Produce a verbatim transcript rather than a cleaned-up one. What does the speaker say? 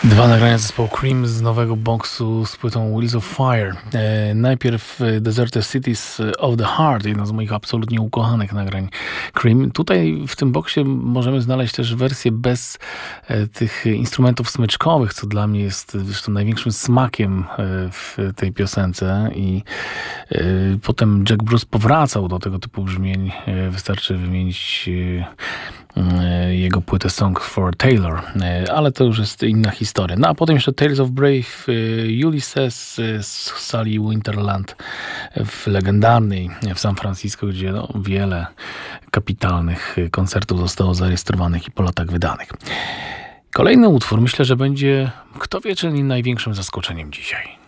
Dwa nagrania zespołu Cream z nowego boksu z płytą Wheels of Fire. E, najpierw Deserted Cities of the Heart, jedno z moich absolutnie ukochanych nagrań Cream. Tutaj w tym boksie możemy znaleźć też wersję bez e, tych instrumentów smyczkowych, co dla mnie jest zresztą największym smakiem e, w tej piosence. I e, potem Jack Bruce powracał do tego typu brzmień. E, wystarczy wymienić e, jego płytę Song for Taylor, ale to już jest inna historia. No a potem jeszcze Tales of Brave Ulysses z sali Winterland w legendarnej w San Francisco, gdzie no, wiele kapitalnych koncertów zostało zarejestrowanych i po latach wydanych. Kolejny utwór myślę, że będzie, kto wie, czy nie największym zaskoczeniem dzisiaj.